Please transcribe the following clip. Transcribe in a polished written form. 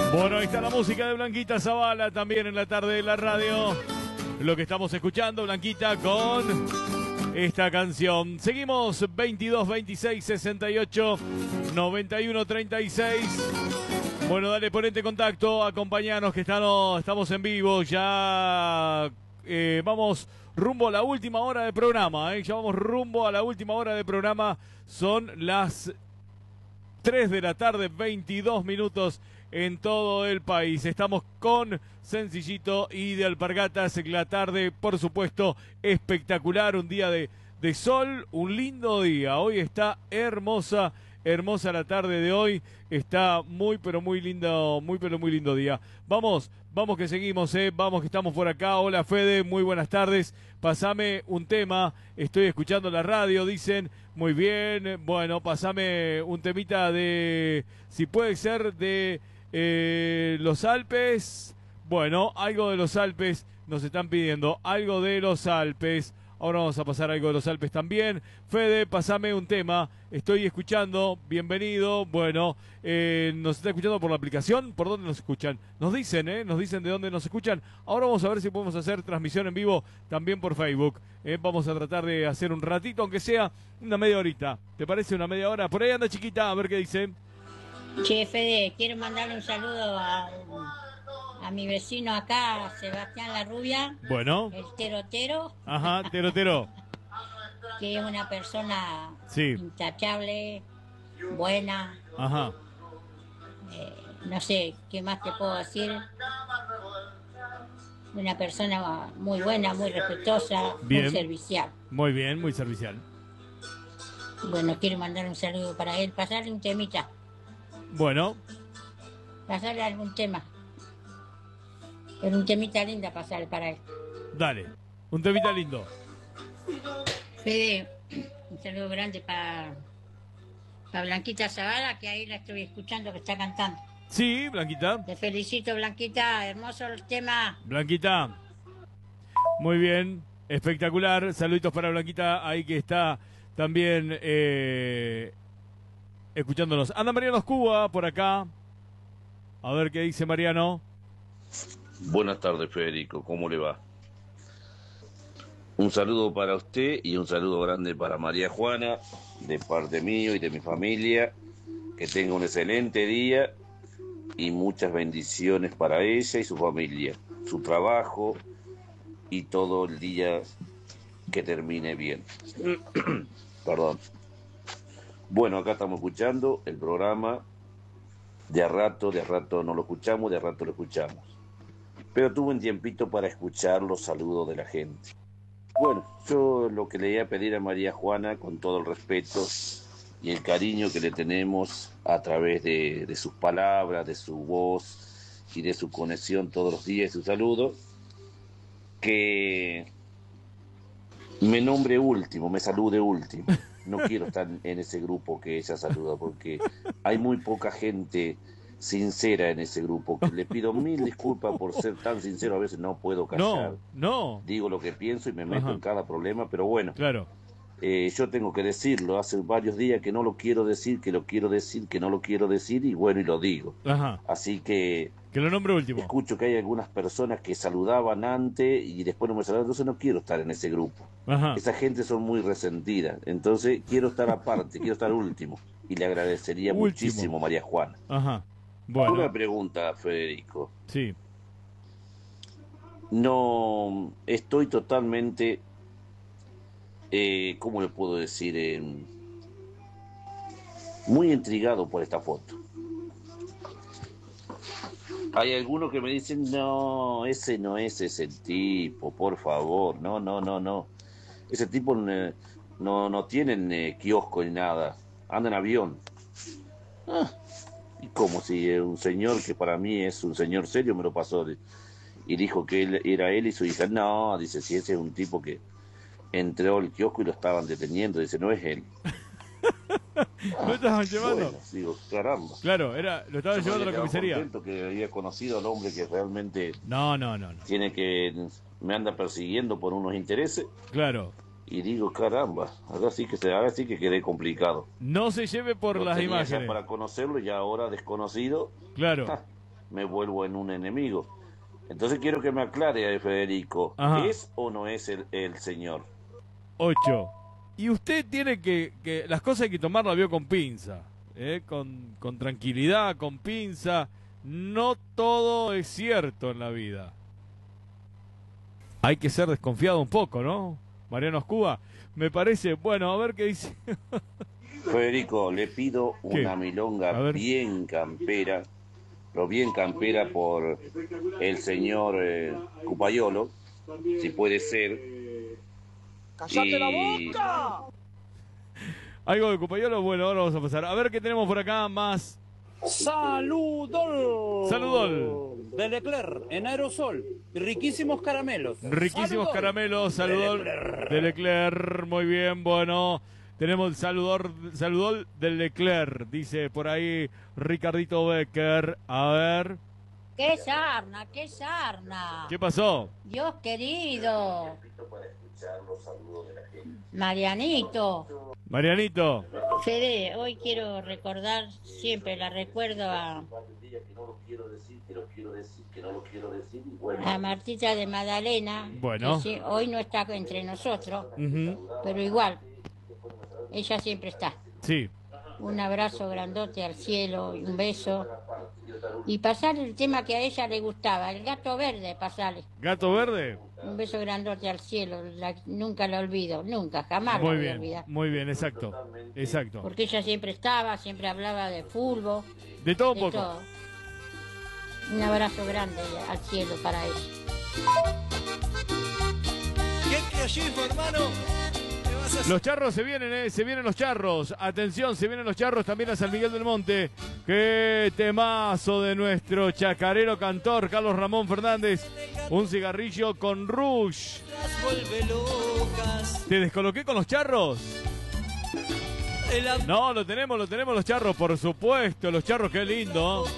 Bueno, ahí está la música de Blanquita Zavala también en la tarde de la radio. Lo que estamos escuchando, Blanquita, con esta canción. Seguimos 22 26 68 91 36. Bueno, dale, ponete en contacto, acompañanos que estamos en vivo. Ya vamos rumbo a la última hora de programa. Ya vamos rumbo a la última hora de programa. Son las 3 de la tarde, 22 minutos en todo el país. Estamos con Sencillito y de Alpargatas. La tarde, por supuesto, espectacular. Un día de sol, un lindo día. Hoy está hermosa la tarde de hoy. Está muy, pero muy lindo, muy, pero muy lindo día. Vamos que seguimos, vamos que estamos por acá. Hola Fede, muy buenas tardes. Pasame un tema, estoy escuchando la radio, dicen. Muy bien, bueno, pasame un temita de, si puede ser de los Alpes. Bueno, algo de los Alpes nos están pidiendo, algo de los Alpes. Ahora vamos a pasar algo de los Alpes también. Fede, pasame un tema. Estoy escuchando. Bienvenido. Bueno, nos está escuchando por la aplicación. ¿Por dónde nos escuchan? Nos dicen de dónde nos escuchan. Ahora vamos a ver si podemos hacer transmisión en vivo también por Facebook. Vamos a tratar de hacer un ratito, aunque sea una media horita. ¿Te parece una media hora? Por ahí anda Chiquita, a ver qué dice. Che, Fede, quiero mandarle un saludo a mi vecino acá, Sebastián La Rubia. Bueno. El Terotero. Ajá, Terotero. Que es una persona sí, intachable, buena. Ajá. No sé, ¿qué más te puedo decir? Una persona muy buena, muy respetuosa, bien, muy servicial. Muy bien, muy servicial. Bueno, quiero mandar un saludo para él, pasarle un temita. Bueno. Pasarle algún tema. Es un temita linda pasar para él. Dale, un temita lindo. Fede, un saludo grande para Blanquita Zavala, que ahí la estoy escuchando que está cantando. Sí, Blanquita. Te felicito, Blanquita, hermoso el tema. Blanquita, muy bien, espectacular. Saluditos para Blanquita, ahí que está también escuchándonos. Anda Mariano Cuba por acá. A ver qué dice Mariano. Buenas tardes, Federico, ¿cómo le va? Un saludo para usted y un saludo grande para María Juana, de parte mío y de mi familia. Que tenga un excelente día y muchas bendiciones para ella y su familia, su trabajo y todo el día que termine bien. Perdón. Bueno, acá estamos escuchando el programa. De a rato no lo escuchamos, de a rato lo escuchamos. Pero tuve un tiempito para escuchar los saludos de la gente. Bueno, yo lo que le iba a pedir a María Juana, con todo el respeto y el cariño que le tenemos a través de sus palabras, de su voz y de su conexión todos los días, su saludo, que me nombre último, me salude último. No quiero estar en ese grupo que ella saluda, porque hay muy poca gente sincera en ese grupo. Le pido mil disculpas por ser tan sincero, a veces no puedo callar. No. Digo lo que pienso y me meto en cada problema, pero bueno. Claro. Yo tengo que decirlo, hace varios días que no lo quiero decir, que lo quiero decir, que no lo quiero decir, y bueno, y lo digo. Ajá. Así que lo nombre último. Escucho que hay algunas personas que saludaban antes y después no me saludan, entonces no quiero estar en ese grupo. Ajá. Esa gente son muy resentidas, entonces quiero estar aparte, quiero estar último. Y le agradecería muchísimo, María Juana. Ajá. Bueno. Una pregunta, Federico. Sí. No, estoy totalmente, ¿cómo le puedo decir? Muy intrigado por esta foto. Hay algunos que me dicen, no, ese no es ese tipo, por favor, no. Ese tipo no tienen kiosco ni nada, anda en avión. Y como si un señor que para mí es un señor serio me lo pasó y dijo que él era él y su hija. No, dice, si ese es un tipo que entró al kiosco y lo estaban deteniendo, dice, no es él. ¿Lo estaban llevando? Bueno, digo, caramba. Claro, lo estaban llevando a la comisaría. Contento que había conocido al hombre que realmente no. Tiene que me anda persiguiendo por unos intereses. Claro. Y digo, caramba, ahora sí que quedé complicado. No se lleve por las imágenes. Para conocerlo y ahora desconocido. Claro. me vuelvo en un enemigo. Entonces quiero que me aclare, Federico, Ajá. ¿es o no es el señor? 8. Y usted tiene que las cosas hay que tomarlas, vio, con pinza, con tranquilidad, con pinza. No todo es cierto en la vida. Hay que ser desconfiado un poco, ¿no? Mariano Escuba, me parece. Bueno, a ver qué dice. Federico, le pido una A milonga ver. bien campera, pero bien campera por el señor Cupayolo, si puede ser. ¡Cállate la Y- boca! Algo de Cupayolo, bueno, ahora vamos a pasar. A ver qué tenemos por acá más. ¡Saludol! Saludol. De Leclerc, en aerosol. Riquísimos caramelos. Riquísimos Saludol. caramelos, saludol de Leclerc, muy bien, bueno, tenemos el saludol de Leclerc, dice por ahí Ricardito Becker, a ver, ¡Qué sarna, qué sarna! ¿qué pasó? Dios querido. Marianito. Marianito, Fede, hoy quiero recordar, siempre la recuerdo a Martita de Magdalena. Bueno. Que sí, hoy no está entre nosotros, Ujú. pero igual, ella siempre está. Sí, Un abrazo grandote al cielo y un beso. Y pasar el tema que a ella le gustaba, el gato verde, pasarle. Gato Verde, Un beso grandote al cielo, nunca la olvido, nunca, jamás la voy a olvidar. muy bien, exacto, exacto, Porque ella siempre estaba, siempre hablaba de fútbol, de todo un de poco. todo. Un abrazo grande al cielo para ella. ¡Qué creyismo, hermano! ¿Qué vas a hacer? Los charros se vienen los charros. Atención, se vienen los charros también a San Miguel del Monte. Qué temazo de nuestro chacarero cantor Carlos Ramón Fernández. Un cigarrillo con Rush. Las vuelve locas. ¿Te descoloqué con los charros? El No, lo tenemos los charros, por supuesto. Los charros, qué lindo.